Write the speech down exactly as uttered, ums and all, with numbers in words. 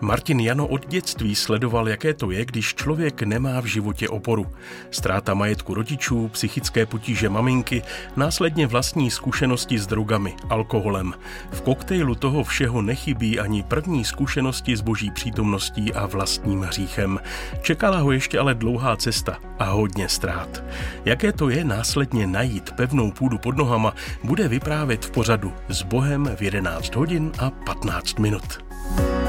Martin Jano od dětství sledoval, jaké to je, když člověk nemá v životě oporu. Ztráta majetku rodičů, psychické potíže maminky, následně vlastní zkušenosti s drogami, alkoholem. V koktejlu toho všeho nechybí ani první zkušenosti s boží přítomností a vlastním hříchem. Čekala ho ještě ale dlouhá cesta a hodně ztrát. Jaké to je následně najít pevnou půdu pod nohama, bude vyprávět v pořadu S Bohem v jedenáct hodin a patnáct minut.